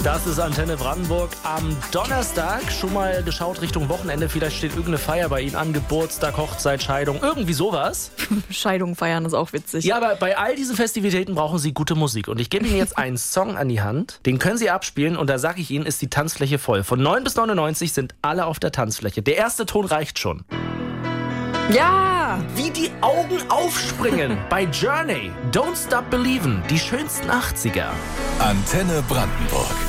Das ist Antenne Brandenburg am Donnerstag. Schon mal geschaut Richtung Wochenende. Vielleicht steht irgendeine Feier bei Ihnen an. Geburtstag, Hochzeit, Scheidung, irgendwie sowas. Scheidung feiern ist auch witzig. Ja, aber bei all diesen Festivitäten brauchen Sie gute Musik. Und ich gebe Ihnen jetzt einen Song an die Hand. Den können Sie abspielen und da sage ich Ihnen, ist die Tanzfläche voll. Von 9 bis 99 sind alle auf der Tanzfläche. Der erste Ton reicht schon. Ja! Wie die Augen aufspringen bei Journey. Don't Stop Believin'. Die schönsten 80er. Antenne Brandenburg.